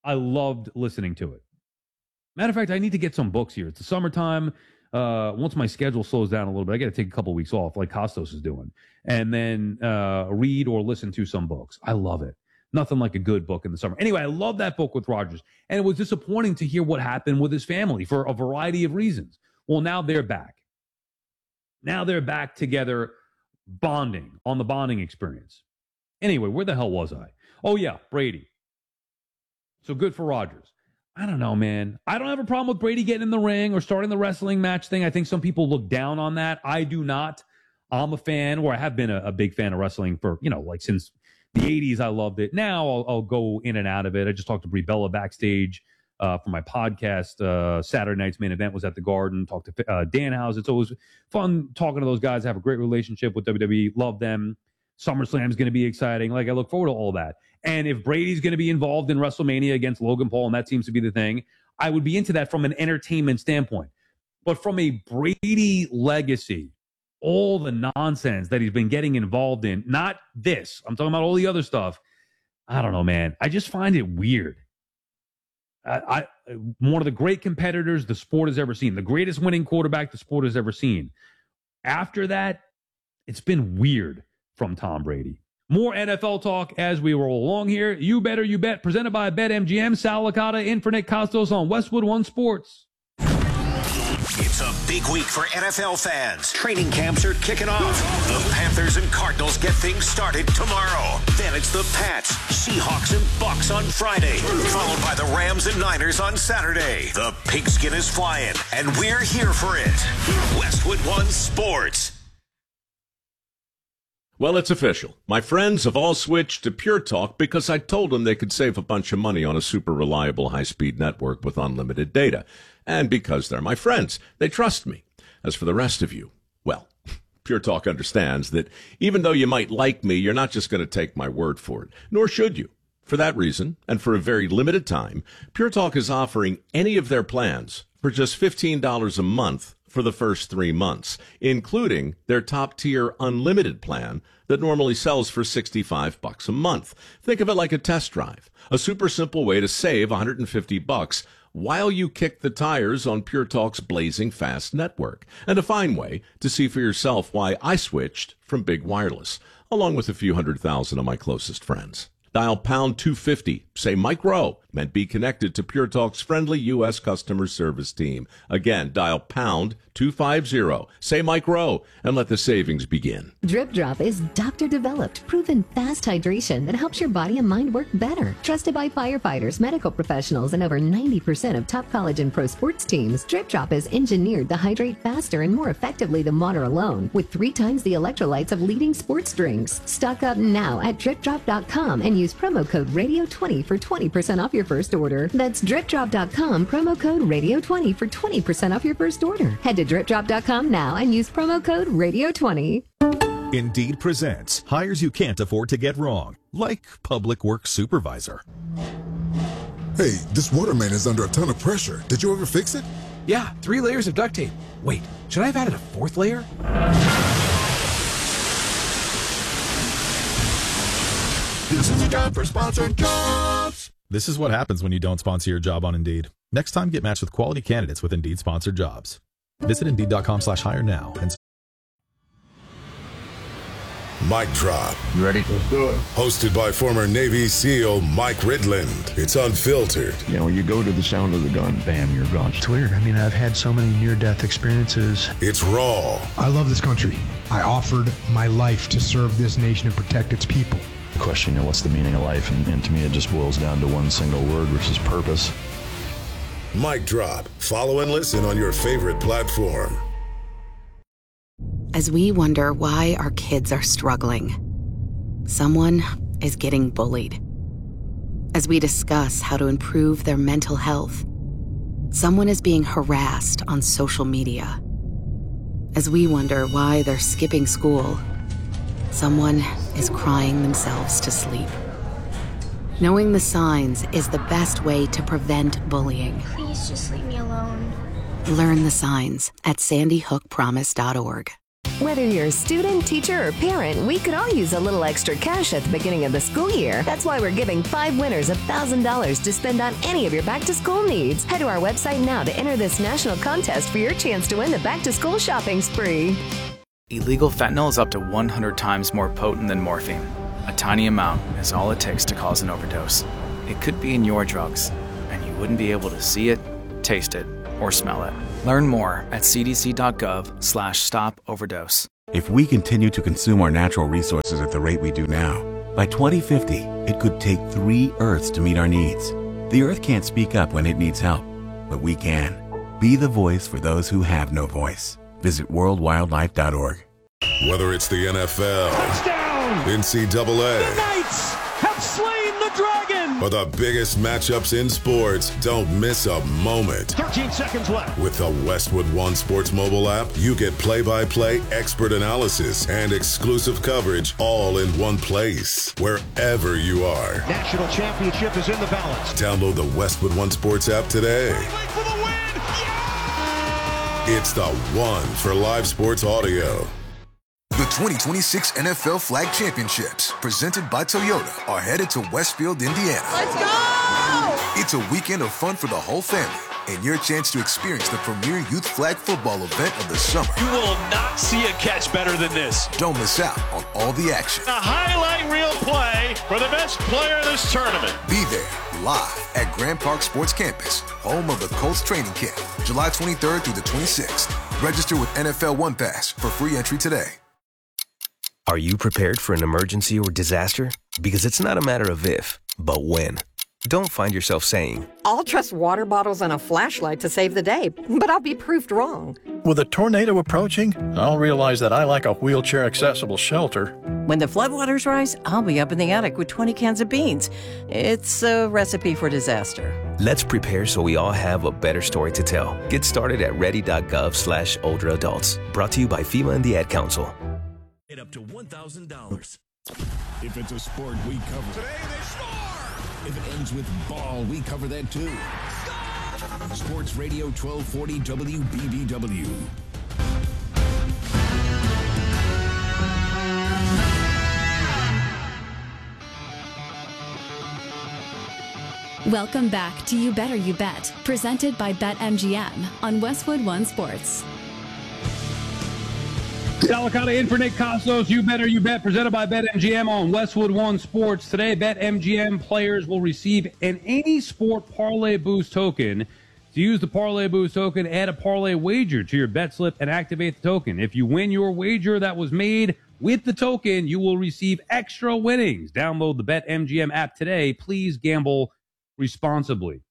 I loved listening to it. Matter of fact, I need to get some books here. It's the summertime. Uh, once my schedule slows down a little bit, I got to take a couple of weeks off, like Costos is doing, and then uh, read or listen to some books. I love it. Nothing like a good book in the summer. Anyway, I love that book with Rodgers, and it was disappointing to hear what happened with his family for a variety of reasons. Well, now they're back. Now they're back together, bonding on the bonding experience. Anyway, where the hell was I? Oh, yeah, Brady. So good for Rodgers. I don't know, man. I don't have a problem with Brady getting in the ring or starting the wrestling match thing. I think some people look down on that. I do not. I'm a fan, or I have been a, a big fan of wrestling for, you know, like since the eighties. I loved it. Now I'll, I'll go in and out of it. I just talked to Brie Bella backstage uh, for my podcast. Uh, Saturday night's main event was at the Garden. Talked to uh, Danhausen. It's always fun talking to those guys. I have a great relationship with W W E. Love them. SummerSlam is going to be exciting. Like, I look forward to all that. And if Brady's going to be involved in WrestleMania against Logan Paul, and that seems to be the thing, I would be into that from an entertainment standpoint. But from a Brady legacy, all the nonsense that he's been getting involved in, not this, I'm talking about all the other stuff, I don't know, man. I just find it weird. I, I one of the great competitors the sport has ever seen, the greatest winning quarterback the sport has ever seen. After that, it's been weird from Tom Brady. More N F L talk as we roll along here. You Better You Bet, presented by BetMGM. Sal Licata in for Nick Costos on Westwood One Sports. It's a big week for N F L fans. Training camps are kicking off. The Panthers and Cardinals get things started tomorrow. Then it's the Pats, Seahawks, and Bucks on Friday, followed by the Rams and Niners on Saturday. The pigskin is flying, and we're here for it. Westwood One Sports. Well, it's official. My friends have all switched to Pure Talk because I told them they could save a bunch of money on a super reliable high-speed network with unlimited data. And because they're my friends, they trust me. As for the rest of you, well, Pure Talk understands that even though you might like me, you're not just going to take my word for it, nor should you. For that reason, and for a very limited time, Pure Talk is offering any of their plans for just fifteen dollars a month for the first three months, including their top-tier unlimited plan that normally sells for sixty-five bucks a month. Think of it like a test drive, a super simple way to save one hundred fifty bucks while you kick the tires on Pure Talk's blazing fast network, and a fine way to see for yourself why I switched from Big Wireless, along with a few hundred thousand of my closest friends. Dial pound two fifty, say Mike Rowe, and be connected to Pure Talk's friendly U S customer service team. Again, dial pound two fifty, say Mike Rowe, and let the savings begin. Drip Drop is doctor-developed, proven fast hydration that helps your body and mind work better. Trusted by firefighters, medical professionals, and over ninety percent of top college and pro sports teams, Drip Drop is engineered to hydrate faster and more effectively than water alone, with three times the electrolytes of leading sports drinks. Stock up now at drip drop dot com and use promo code radio twenty for twenty percent off your first order. That's drip drop dot com, promo code radio twenty for twenty percent off your first order. Head to drip drop dot com now and use promo code radio twenty. Indeed presents hires you can't afford to get wrong, like public works supervisor. Hey, this water main is under a ton of pressure. Did you ever fix it? Yeah, three layers of duct tape. Wait, should I have added a fourth layer? This is a job for sponsored jobs. This is what happens when you don't sponsor your job on Indeed. Next time, get matched with quality candidates with Indeed sponsored jobs. Visit Indeed dot com slash hire now. And Mic Drop. You ready? Let's do it. Hosted by former Navy SEAL Mike Ridland. It's unfiltered. You know, you go to the sound of the gun, bam, you're gone. It's weird. I mean, I've had so many near-death experiences. It's raw. I love this country. I offered my life to serve this nation and protect its people. Question, you know, what's the meaning of life? And, and to me, it just boils down to one single word, which is purpose. Mic Drop. Follow and listen on your favorite platform. As we wonder why our kids are struggling, someone is getting bullied. As we discuss how to improve their mental health, someone is being harassed on social media. As we wonder why they're skipping school, someone is crying themselves to sleep. Knowing the signs is the best way to prevent bullying. Please just leave me alone. Learn the signs at sandy hook promise dot org. Whether you're a student, teacher, or parent, we could all use a little extra cash at the beginning of the school year. That's why we're giving five winners one thousand dollars to spend on any of your back-to-school needs. Head to our website now to enter this national contest for your chance to win the back-to-school shopping spree. Illegal fentanyl is up to one hundred times more potent than morphine. A tiny amount is all it takes to cause an overdose. It could be in your drugs, and you wouldn't be able to see it, taste it, or smell it. Learn more at cdc.gov slash stop overdose. If we continue to consume our natural resources at the rate we do now, by twenty fifty, it could take three Earths to meet our needs. The Earth can't speak up when it needs help, but we can. Be the voice for those who have no voice. Visit world wildlife dot org. Whether it's the N F L, touchdown, N C double A, the Knights have slain the dragon, or the biggest matchups in sports, don't miss a moment. thirteen seconds left. With the Westwood One Sports mobile app, you get play-by-play expert analysis and exclusive coverage all in one place, wherever you are. National championship is in the balance. Download the Westwood One Sports app today. For the win! It's the one for live sports audio. The twenty twenty-six N F L Flag Championships, presented by Toyota, are headed to Westfield, Indiana. Let's go! It's a weekend of fun for the whole family and your chance to experience the premier youth flag football event of the summer. You will not see a catch better than this. Don't miss out on all the action. A highlight reel play for the best player in this tournament. Be there live at Grand Park Sports Campus, home of the Colts training camp, July twenty-third through the twenty-sixth. Register with N F L One Pass for free entry today. Are you prepared for an emergency or disaster? Because it's not a matter of if, but when. Don't find yourself saying, I'll trust water bottles and a flashlight to save the day, but I'll be proved wrong. With a tornado approaching, I'll realize that I lack a wheelchair-accessible shelter. When the floodwaters rise, I'll be up in the attic with twenty cans of beans. It's a recipe for disaster. Let's prepare so we all have a better story to tell. Get started at ready.gov slash older adults. Brought to you by FEMA and the Ad Council. Up to one thousand dollars. If it's a sport, we cover. Today they score! If it ends with ball, we cover that too. Score! Sports Radio twelve forty W B B W. Welcome back to You Better You Bet, presented by BetMGM on Westwood One Sports. Salicata in for Nick Costos. You Better You Bet, presented by BetMGM on Westwood One Sports. Today, BetMGM players will receive an Any Sport Parlay Boost token. To use the Parlay Boost token, add a parlay wager to your bet slip and activate the token. If you win your wager that was made with the token, you will receive extra winnings. Download the BetMGM app today. Please gamble responsibly.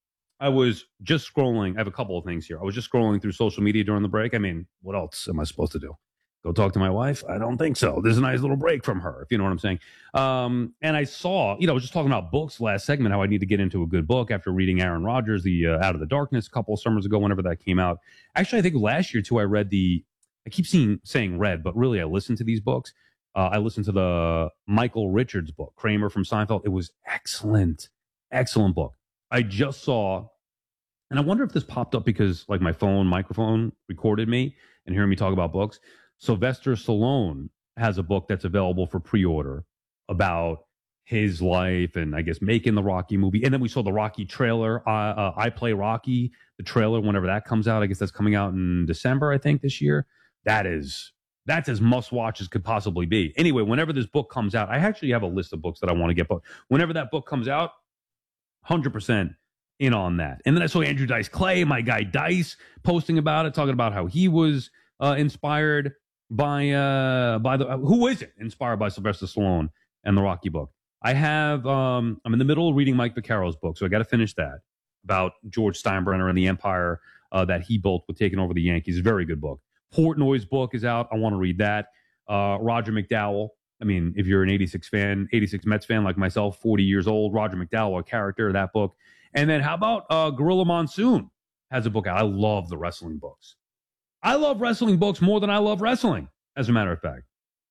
I was just scrolling. I have a couple of things here. I was just scrolling through social media during the break. I mean, what else am I supposed to do? Go talk to my wife? I don't think so. There's a nice little break from her, if you know what I'm saying. Um, and I saw, you know, I was just talking about books last segment, how I need to get into a good book after reading Aaron Rodgers, the uh, Out of the Darkness, a couple of summers ago, whenever that came out. Actually, I think last year, too, I read the, I keep seeing, saying read, but really I listened to these books. Uh, I listened to the Michael Richards book, Kramer from Seinfeld. It was excellent, excellent book. I just saw, and I wonder if this popped up because, like, my phone microphone recorded me and hearing me talk about books. Sylvester Stallone has a book that's available for pre-order about his life and I guess making the Rocky movie. And then we saw the Rocky trailer. Uh, uh, I Play Rocky, the trailer, whenever that comes out. I guess that's coming out in December, I think, this year. That is, that's as must-watch as could possibly be. Anyway, whenever this book comes out, I actually have a list of books that I want to get. But whenever that book comes out, one hundred percent in on that. And then I saw Andrew Dice Clay, my guy Dice, posting about it, talking about how he was uh, inspired by uh by the uh, who isn't inspired by Sylvester Stallone and the Rocky book. I have um I'm in the middle of reading Mike Vaccaro's book, so I got to finish that about George Steinbrenner and the empire uh, that he built with taking over the Yankees. Very good book. Portnoy's book is out. I want to read that. Uh, Roger McDowell. I mean, if you're an eighty-six fan, eighty-six Mets fan like myself, forty years old, Roger McDowell, a character, that book. And then how about uh, Gorilla Monsoon has a book out. I love the wrestling books. I love wrestling books more than I love wrestling, as a matter of fact.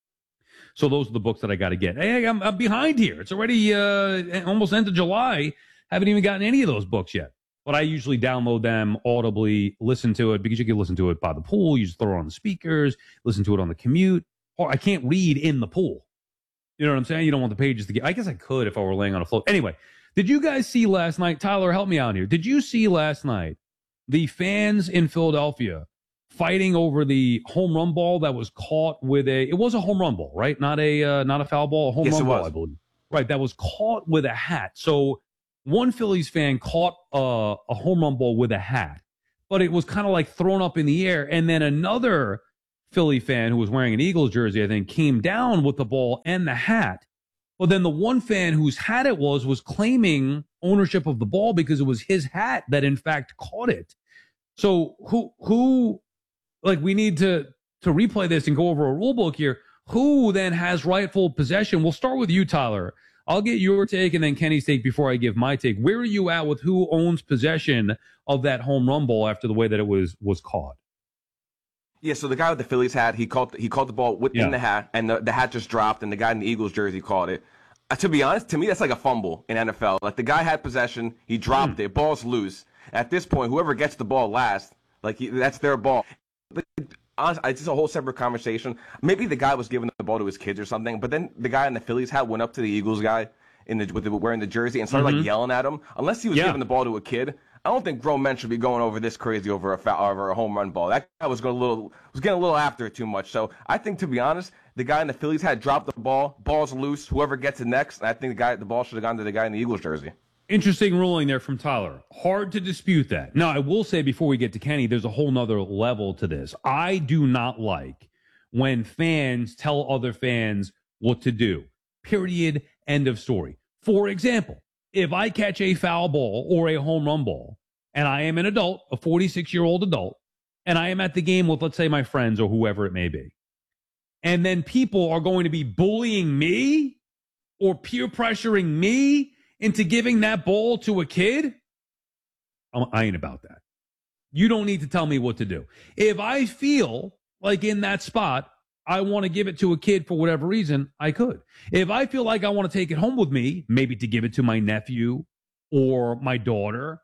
So those are the books that I got to get. Hey, I'm, I'm behind here. It's already uh, almost end of July. Haven't even gotten any of those books yet. but I usually download them audibly, listen to it, because you can listen to it by the pool. You just throw it on the speakers, listen to it on the commute. Or I can't read in the pool. You know what I'm saying? You don't want the pages to get. I guess I could if I were laying on a float. Anyway, did you guys see last night? Tyler, help me out here. Did you see last night the fans in Philadelphia fighting over the home run ball that was caught with a? It was a home run ball, right? Not a uh, not a foul ball. A home yes, run it ball, was. I believe. Right, that was caught with a hat. So one Phillies fan caught uh, a home run ball with a hat, but it was kind of like thrown up in the air, and then another Philly fan who was wearing an Eagles jersey, I think, came down with the ball and the hat. But then the one fan whose hat it was was claiming ownership of the ball because it was his hat that in fact caught it. So who who like we need to to replay this and go over a rule book here. Who then has rightful possession? We'll start with you, Tyler. I'll get your take and then Kenny's take before I give my take. Where are you at with who owns possession of that home run ball after the way that it was was caught? Yeah, so the guy with the Phillies hat, he caught he caught the ball within Yeah. the hat, and the, the hat just dropped, and the guy in the Eagles jersey caught it. Uh, to be honest, to me, that's like a fumble in N F L. Like, the guy had possession, he dropped it, ball's loose. At this point, whoever gets the ball last, like, he, that's their ball. But, honestly, it's just a whole separate conversation. Maybe the guy was giving the ball to his kids or something, but then the guy in the Phillies hat went up to the Eagles guy in the, with the, wearing the jersey and started, Mhm. like, yelling at him. Unless he was Yeah. giving the ball to a kid, I don't think grown men should be going over this crazy over a foul, over a home run ball. That guy was going a little was getting a little after it too much. So I think, to be honest, the guy in the Phillies had dropped the ball. Ball's loose. Whoever gets it next, and I think the guy the ball should have gone to the guy in the Eagles jersey. Interesting ruling there from Tyler. Hard to dispute that. Now, I will say before we get to Kenny, there's a whole nother level to this. I do not like when fans tell other fans what to do. Period. End of story. For example, if I catch a foul ball or a home run ball, and I am an adult, a forty-six-year-old adult, and I am at the game with, let's say, my friends or whoever it may be, and then people are going to be bullying me or peer pressuring me into giving that ball to a kid, I'm, I ain't about that. You don't need to tell me what to do. If I feel like in that spot, I want to give it to a kid for whatever reason, I could. If I feel like I want to take it home with me, maybe to give it to my nephew or my daughter,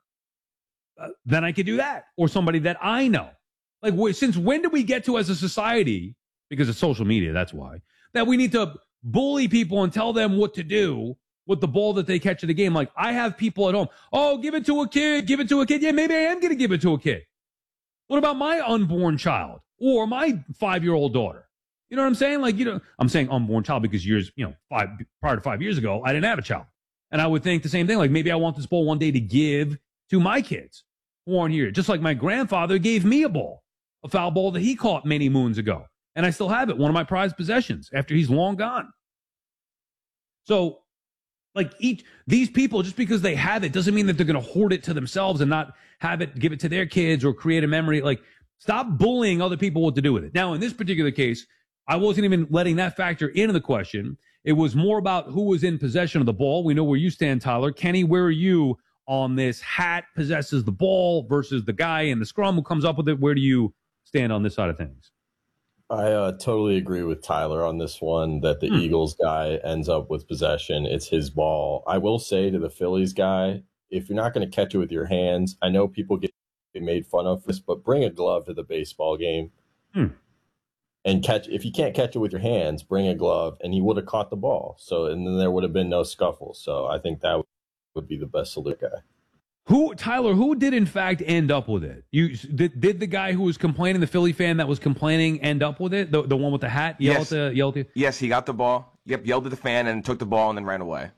uh, then I could do that. Or somebody that I know. Like, wh- since when did we get to as a society, because of social media, that's why, that we need to bully people and tell them what to do with the ball that they catch at a game? Like, I have people at home, oh, give it to a kid, give it to a kid. Yeah, maybe I am going to give it to a kid. What about my unborn child or my five-year-old daughter? You know what I'm saying? Like, you know, I'm saying unborn child because years, you know, five prior to five years ago, I didn't have a child. And I would think the same thing. Like, maybe I want this ball one day to give to my kids who aren't here. Just like my grandfather gave me a ball, a foul ball that he caught many moons ago. And I still have it, one of my prized possessions after he's long gone. So, like, each these people, just because they have it doesn't mean that they're going to hoard it to themselves and not have it, give it to their kids or create a memory. Like, stop bullying other people what to do with it. Now, in this particular case, I wasn't even letting that factor into the question. It was more about who was in possession of the ball. We know where you stand, Tyler. Kenny, where are you on this? Hat possesses the ball versus the guy in the scrum who comes up with it. Where do you stand on this side of things? I uh, totally agree with Tyler on this one, that the Hmm. Eagles guy ends up with possession. It's his ball. I will say to the Phillies guy, if you're not going to catch it with your hands, I know people get made fun of this, but bring a glove to the baseball game. Hmm. And catch, if you can't catch it with your hands, bring a glove, and he would have caught the ball. So, and then there would have been no scuffle. So I think that would be the best salute guy. Who, Tyler, who did in fact end up with it? You did, did the guy who was complaining, the Philly fan that was complaining, end up with it? The the one with the hat? Yell Yes. at the, yell at the, Yes, he got the ball. Yep, yelled at the fan and took the ball and then ran away.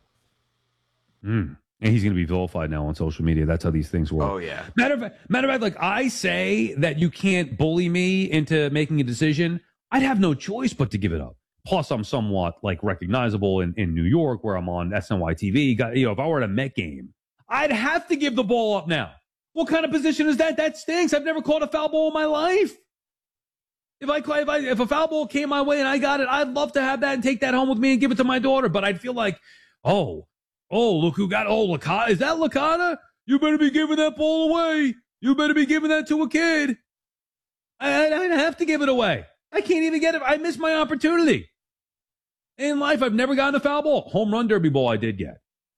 Mm. And he's going to be vilified now on social media. That's how these things work. Oh, yeah. Matter of fact, matter of fact, like, I say that you can't bully me into making a decision. I'd have no choice but to give it up. Plus, I'm somewhat like recognizable in, in New York, where I'm on S N Y T V. Got, you know, if I were at a Met game, I'd have to give the ball up now. What kind of position is that? That stinks. I've never caught a foul ball in my life. If I, if I if a foul ball came my way and I got it, I'd love to have that and take that home with me and give it to my daughter. But I'd feel like, oh, oh, look who got, oh, Licata. Is that Licata? You better be giving that ball away. You better be giving that to a kid. I, I, I'd have to give it away. I can't even get it. I missed my opportunity. In life, I've never gotten a foul ball. Home run derby ball I did get.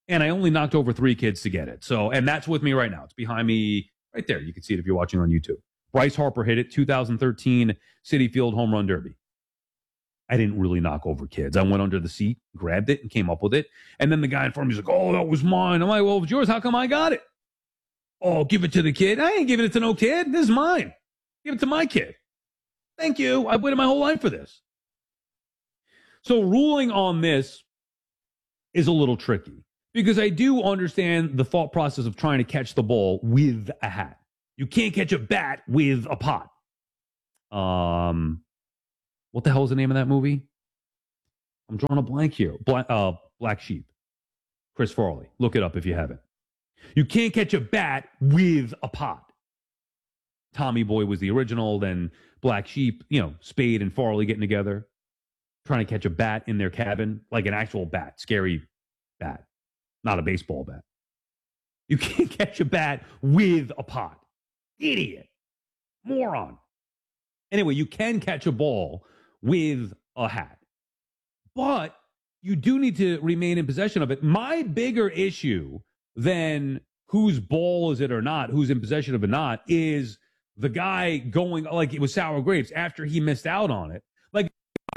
And I only knocked over three kids to get it. So, and that's with me right now. It's behind me right there. You can see it if you're watching on YouTube. Bryce Harper hit it, two thousand thirteen Citi Field Home Run Derby. I didn't really knock over kids. I went under the seat, grabbed it, and came up with it. And then the guy in front of me was like, oh, that was mine. I'm like, well, if it's yours, how come I got it? Oh, give it to the kid. I ain't giving it to no kid. This is mine. Give it to my kid. Thank you. I've waited my whole life for this. So ruling on this is a little tricky because I do understand the thought process of trying to catch the ball with a hat. You can't catch a bat with a pot. Um... What the hell is the name of that movie? I'm drawing a blank here. Black, uh, Black Sheep. Chris Farley. Look it up if you haven't. You can't catch a bat with a pot. Tommy Boy was the original. Then Black Sheep, you know, Spade and Farley getting together, trying to catch a bat in their cabin, like an actual bat, scary bat, not a baseball bat. You can't catch a bat with a pot. Idiot. Moron. Anyway, you can catch a ball with a hat. But you do need to remain in possession of it. My bigger issue than whose ball is it or not, who's in possession of it or not, is the guy going, like it was sour grapes, after he missed out on it. Like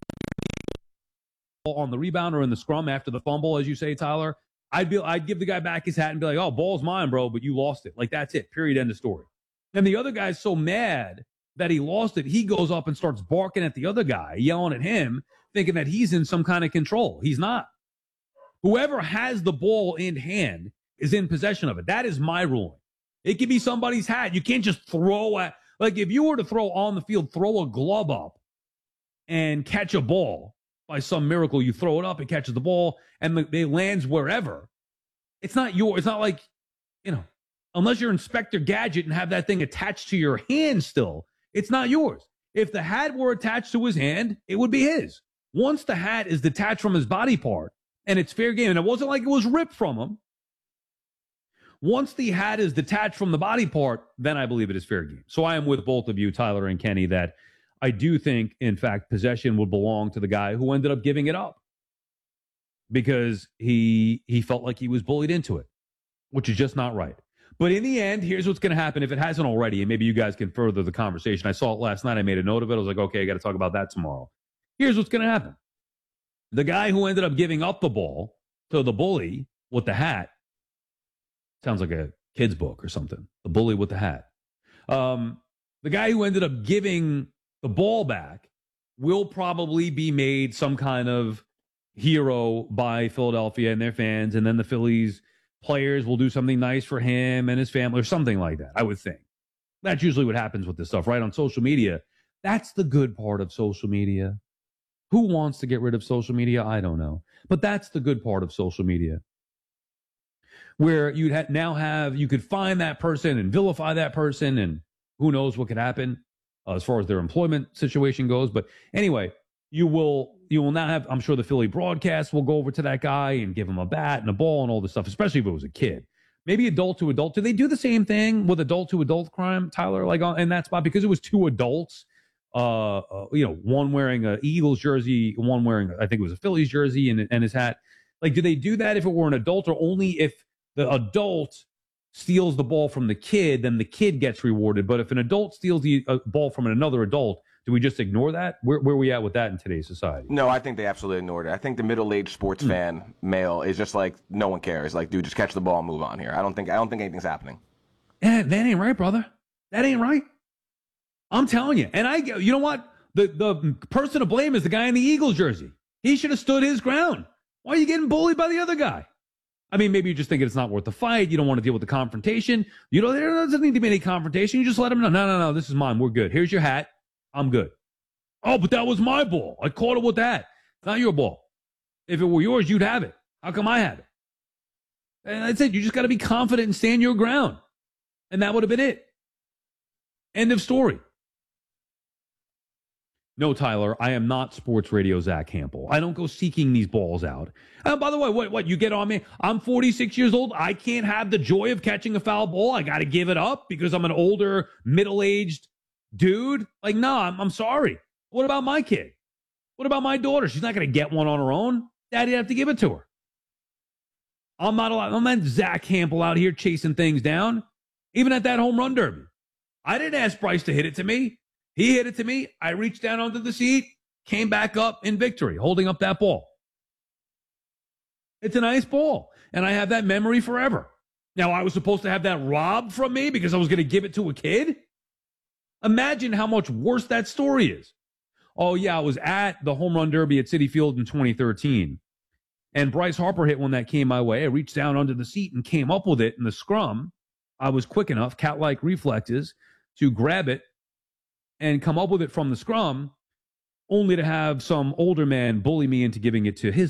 on the rebound or in the scrum after the fumble, as you say, Tyler, I'd be, I'd give the guy back his hat and be like, oh, ball's mine, bro, but you lost it. Like, that's it, period, end of story. And the other guy's so mad that he lost it, he goes up and starts barking at the other guy, yelling at him, thinking that he's in some kind of control. He's not. Whoever has the ball in hand is in possession of it. That is my ruling. It could be somebody's hat. You can't just throw at, like if you were to throw on the field, throw a glove up and catch a ball by some miracle, you throw it up, it catches the ball, and it lands wherever. It's not your, it's not like, you know, unless you're Inspector Gadget and have that thing attached to your hand still, it's not yours. If the hat were attached to his hand, it would be his. Once the hat is detached from his body part, and it's fair game, and it wasn't like it was ripped from him, once the hat is detached from the body part, then I believe it is fair game. So I am with both of you, Tyler and Kenny, that I do think, in fact, possession would belong to the guy who ended up giving it up because he he felt like he was bullied into it, which is just not right. But in the end, here's what's going to happen if it hasn't already, and maybe you guys can further the conversation. I saw it last night. I made a note of it. I was like, okay, I got to talk about that tomorrow. Here's what's going to happen. The guy who ended up giving up the ball to the bully with the hat, sounds like a kid's book or something, the bully with the hat. Um, the guy who ended up giving the ball back will probably be made some kind of hero by Philadelphia and their fans, and then the Phillies players will do something nice for him and his family or something like that, I would think. That's usually what happens with this stuff, right? On social media. That's the good part of social media. Who wants to get rid of social media? I don't know. But that's the good part of social media. Where you'd ha- now have, you could find that person and vilify that person, and who knows what could happen uh, as far as their employment situation goes. But anyway, you will you will now have, I'm sure the Philly broadcast will go over to that guy and give him a bat and a ball and all this stuff, especially if it was a kid. Maybe adult to adult. Do they do the same thing with adult to adult crime, Tyler, like on, in that spot? Because it was two adults, uh, uh, you know, one wearing an Eagles jersey, one wearing, I think it was a Phillies jersey and, and his hat. Like, do they do that if it were an adult, or only if the adult steals the ball from the kid, then the kid gets rewarded? But if an adult steals the uh, ball from another adult, do we just ignore that? Where, where are we at with that in today's society? No, I think they absolutely ignored it. I think the middle-aged sports mm. fan male is just like, no one cares. Like, dude, just catch the ball and move on here. I don't think I don't think anything's happening. Yeah, that ain't right, brother. That ain't right. I'm telling you. And I, you know what? The the person to blame is the guy in the Eagles jersey. He should have stood his ground. Why are you getting bullied by the other guy? I mean, maybe you just think it's not worth the fight. You don't want to deal with the confrontation. You know, there doesn't need to be any confrontation. You just let him know, no, no, no, this is mine. We're good. Here's your hat. I'm good. Oh, but that was my ball. I caught it with that. It's not your ball. If it were yours, you'd have it. How come I have it? And that's it. You just got to be confident and stand your ground. And that would have been it. End of story. No, Tyler, I am not Sports Radio Zach Hampel. I don't go seeking these balls out. And by the way, what, what, you get on me? I'm forty-six years old. I can't have the joy of catching a foul ball. I got to give it up because I'm an older, middle-aged dude. Like, no, I'm, I'm sorry. What about my kid? What about my daughter? She's not going to get one on her own. Daddy'd have to give it to her. I'm not allowed, I'm not Zach Campbell out here chasing things down. Even at that home run derby. I didn't ask Bryce to hit it to me. He hit it to me. I reached down onto the seat, came back up in victory, holding up that ball. It's a nice ball, and I have that memory forever. Now, I was supposed to have that robbed from me because I was going to give it to a kid? Imagine how much worse that story is. Oh, yeah, I was at the home run derby at Citi Field in twenty thirteen, and Bryce Harper hit one that came my way. I reached down under the seat and came up with it in the scrum. I was quick enough, cat-like reflexes, to grab it and come up with it from the scrum, only to have some older man bully me into giving it to his